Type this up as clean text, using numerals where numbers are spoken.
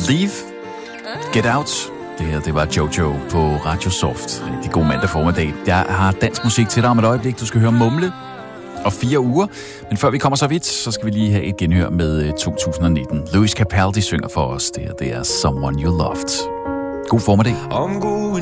Leave, Get Out. Det her, det var Jojo på Radio Soft. Rigtig god mandag formiddag. Jeg har dansk musik til dig om et øjeblik. Du skal høre Mumle og 4 uger. Men før vi kommer så vidt, så skal vi lige have et genhør med 2019. Louis Capaldi synger for os. Det her, det er Someone You Loved. God formiddag.